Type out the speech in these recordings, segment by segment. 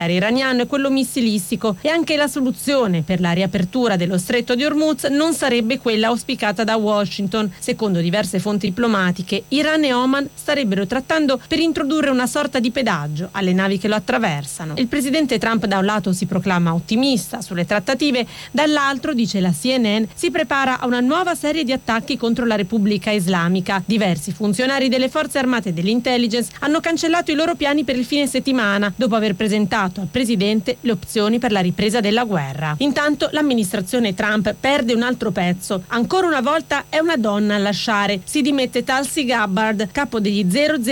iraniano e quello missilistico, e anche la soluzione per la riapertura dello stretto di Hormuz non sarebbe quella auspicata da Washington. Secondo diverse fonti diplomatiche, Iran e Oman starebbero trattando per introdurre una sorta di pedaggio alle navi che lo attraversano. Il presidente Trump da un lato si proclama ottimista sulle trattative, dall'altro, dice la CNN, si prepara a una nuova serie di attacchi contro la Repubblica Islamica. Diversi funzionari delle forze armate e dell'intelligence hanno cancellato i loro piani per il fine settimana, dopo aver presentato al presidente le opzioni per la ripresa della guerra. Intanto l'amministrazione Trump perde un altro pezzo. Ancora una volta è una donna a lasciare. Si dimette Tulsi Gabbard, capo degli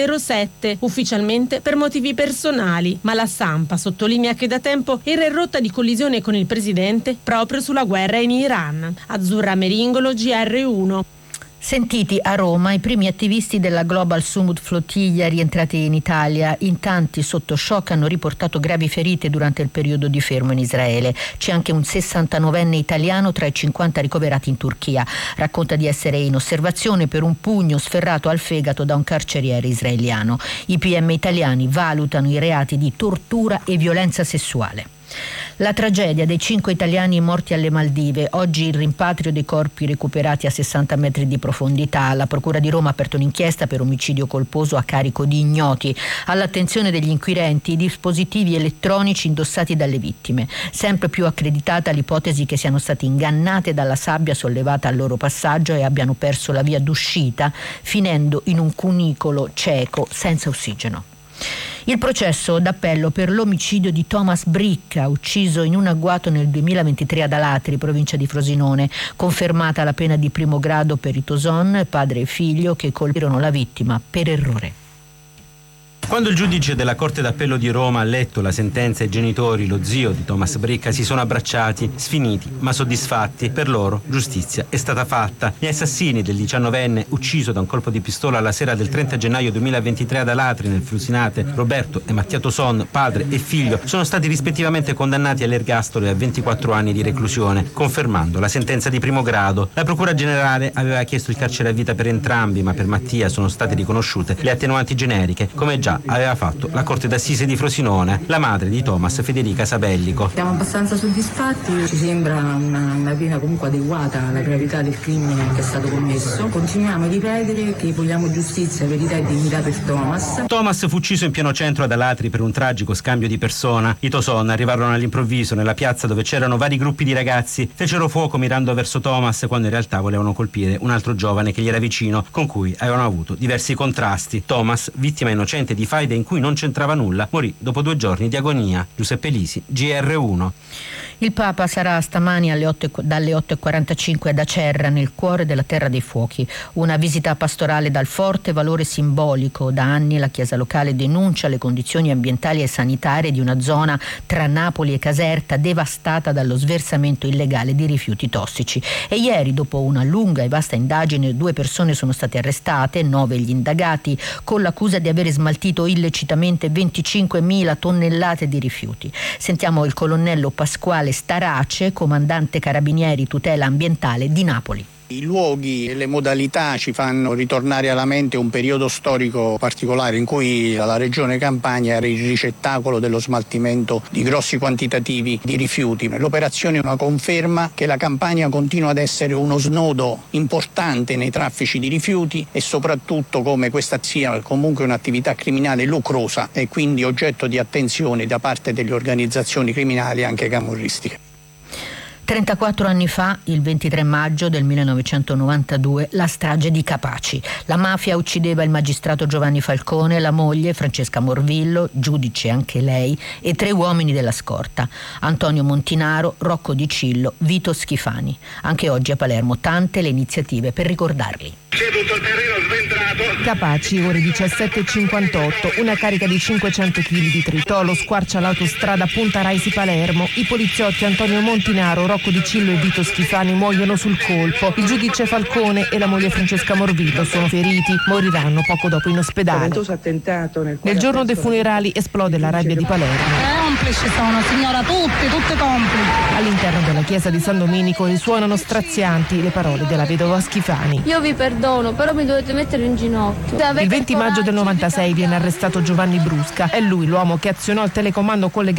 007, ufficialmente per motivi personali, ma la stampa sottolinea che da tempo era in rotta di collisione con il presidente proprio sulla guerra in Iran. Azzurra Meringolo, GR1. Sentiti a Roma i primi attivisti della Global Summit Flottiglia rientrati in Italia. In tanti sotto shock hanno riportato gravi ferite durante il periodo di fermo in Israele. C'è anche un 69enne italiano tra i 50 ricoverati in Turchia. Racconta di essere in osservazione per un pugno sferrato al fegato da un carceriere israeliano. I PM italiani valutano i reati di tortura e violenza sessuale. La tragedia dei 5 italiani morti alle Maldive, oggi il rimpatrio dei corpi recuperati a 60 metri di profondità. La Procura di Roma ha aperto un'inchiesta per omicidio colposo a carico di ignoti. All'attenzione degli inquirenti i dispositivi elettronici indossati dalle vittime. Sempre più accreditata l'ipotesi che siano stati ingannate dalla sabbia sollevata al loro passaggio e abbiano perso la via d'uscita, finendo in un cunicolo cieco senza ossigeno. Il processo d'appello per l'omicidio di Thomas Bricca, ucciso in un agguato nel 2023 ad Alatri, provincia di Frosinone. Confermata la pena di primo grado per i Toson, padre e figlio, che colpirono la vittima per errore. Quando il giudice della Corte d'Appello di Roma ha letto la sentenza, i genitori, lo zio di Thomas Bricca si sono abbracciati, sfiniti ma soddisfatti. Per loro giustizia è stata fatta. Gli assassini del 19enne ucciso da un colpo di pistola la sera del 30 gennaio 2023 ad Alatri nel Frusinate, Roberto e Mattia Toson, padre e figlio, sono stati rispettivamente condannati all'ergastolo e a 24 anni di reclusione, confermando la sentenza di primo grado. La Procura Generale aveva chiesto il carcere a vita per entrambi, ma per Mattia sono state riconosciute le attenuanti generiche, come già aveva fatto la Corte d'Assise di Frosinone. La madre di Thomas, Federica Sabellico: siamo abbastanza soddisfatti, ci sembra una pena comunque adeguata alla gravità del crimine che è stato commesso. Continuiamo a ripetere che vogliamo giustizia, verità e dignità per Thomas. Thomas fu ucciso in pieno centro ad Alatri per un tragico scambio di persona. I Toson arrivarono all'improvviso nella piazza dove c'erano vari gruppi di ragazzi, fecero fuoco mirando verso Thomas quando in realtà volevano colpire un altro giovane che gli era vicino, con cui avevano avuto diversi contrasti. Thomas, vittima innocente di faide in cui non c'entrava nulla, morì dopo 2 giorni di agonia. Giuseppe Lisi, GR1. Il Papa sarà stamani dalle 8:45 ad Acerra, nel cuore della Terra dei Fuochi. Una visita pastorale dal forte valore simbolico. Da anni la Chiesa locale denuncia le condizioni ambientali e sanitarie di una zona tra Napoli e Caserta devastata dallo sversamento illegale di rifiuti tossici. E ieri, dopo una lunga e vasta indagine, 2 persone sono state arrestate, 9 gli indagati, con l'accusa di avere smaltito illecitamente 25.000 tonnellate di rifiuti. Sentiamo il colonnello Pasquale Starace, comandante Carabinieri Tutela Ambientale di Napoli. I luoghi e le modalità ci fanno ritornare alla mente un periodo storico particolare in cui la regione Campania era il ricettacolo dello smaltimento di grossi quantitativi di rifiuti. L'operazione è una conferma che la Campania continua ad essere uno snodo importante nei traffici di rifiuti e soprattutto come questa sia comunque un'attività criminale lucrosa e quindi oggetto di attenzione da parte delle organizzazioni criminali anche camorristiche. 34 anni fa, il 23 maggio del 1992, la strage di Capaci. La mafia uccideva il magistrato Giovanni Falcone, la moglie Francesca Morvillo, giudice anche lei, e 3 uomini della scorta: Antonio Montinaro, Rocco Di Cillo, Vito Schifani. Anche oggi a Palermo tante le iniziative per ricordarli. C'è tutto il terreno sventrato. Capaci, ore 17:58, una carica di 500 kg di tritolo squarcia l'autostrada Punta Raisi Palermo. I poliziotti Antonio Montinaro, Rocco Di Cillo e Vito Schifani muoiono sul colpo. Il giudice Falcone e la moglie Francesca Morvillo sono feriti, moriranno poco dopo in ospedale. Nel giorno dei funerali esplode la rabbia di Palermo. Complici sono, signora, tutte complici. All'interno della chiesa di San Domenico risuonano strazianti le parole della vedova Schifani. Io vi perdono, però mi dovete mettere in ginocchio. Il 20 maggio del 96 viene arrestato Giovanni Brusca. È lui l'uomo che azionò il telecomando collegato